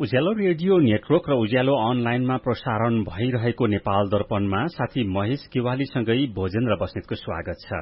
उज्यालो radio network र उज्यालो अनलाइनमा प्रसारण भइरहेको नेपाल दर्पणमा साथी महेश किवालीसँगै भोजेन्द्र बस्नेतको स्वागत छ।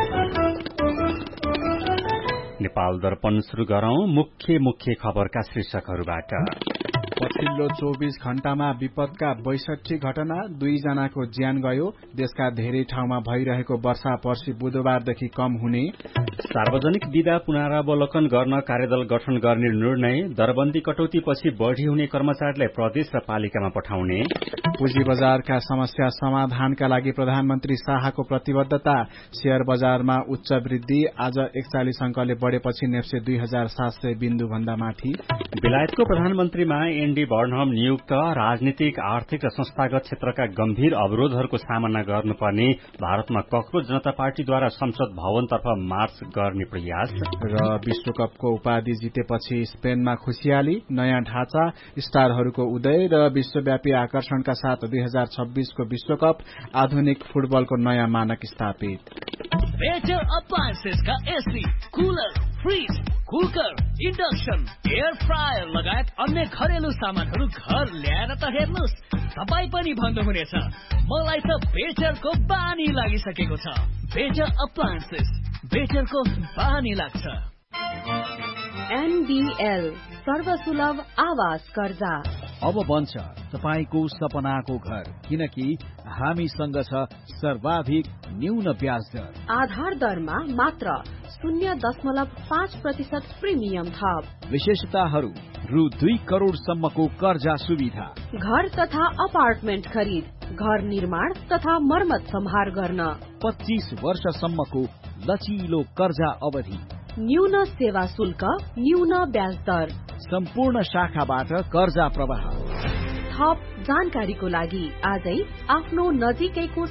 नेपाल दर्पण शुरू गरौं मुख्य खबरका शीर्षकहरूबाट। पछिल्लो 24 घण्टामा विपदका 62 घटना, 2 जनाको ज्यान गयो। देशका धेरै ठाउँमा भइरहेको वर्षा पर्सि बुधबारदेखि कम हुने। सार्वजनिक विदा पुनरावलोकन गर्न कार्यदल गठन गर्ने निर्णय। दरबन्दी कटौतीपछि बढ़ी हुने कर्मचारीलाई प्रदेश र पालिकामा पठाउने। पुँजी बजारका समस्या समाधानका लागि प्रधानमन्त्री शाहको प्रतिबद्धता। शेयर बजारमा उच्च वृद्धि, आज 41 अंकले बढ़ेपछि नेप्से 2700 बिन्दु भन्दा माथि। बेलायतको प्रधानमन्त्रीमा एन्डी बर्नहम नियुक्त। राजनीतिक, आर्थिक र संस्थागत क्षेत्रका गम्भीर अवरोधहरूको सामना गर्नुपर्ने भारतमा कक्रोच जनता पार्टीद्वारा संसद भवनतर्फ मार्च गर्ने प्रयास। र विश्वकपको उपाधि जितेपछि स्पेनमा खुशियाली, नयाँ ढाँचा, स्टारहरूको उदय र विश्वव्यापी आकर्षणका साथ 2026 को विश्वकप, आधुनिक फुटबलको नयाँ मानक स्थापित। बेटर अप्लायन्सेस का AC, cooler, fridge, cooker, induction, air fryer लगायत अन्य घरेलु सामानहरू घर ल्याएर त हेर्नुस्, तपाई पनि भन्नुहुनेछ मलाई त बेटरको बानी लागिसकेको छ। बेटर अप्लायन्सेस, बेटरको बानी लाग्छ। एनबीएल सर्वसुलभ आवास कर्जा अब बन्छ तपाईको सपनाको घर, किनकि हामीसँग छ सर्वाधिक न्यून ब्याज दर। आधार दरमा मात्र 0.5% प्रिमियम थप। विशेषताहरू रु 2 करोड़ सम्मको कर्जा सुविधा। घर तथा अपार्टमेन्ट खरिद, घर निर्माण तथा मर्मत सम्हार गर्न 25 वर्षसम्मको लचिलो कर्जा अवधि। न्यून सेवा शुल्क, न्यून ब्याज दर। सम्पूर्ण शाखाबाट कर्जा प्रवाह। थप जानकारीको लागि आजै आफ्नो नजिकैको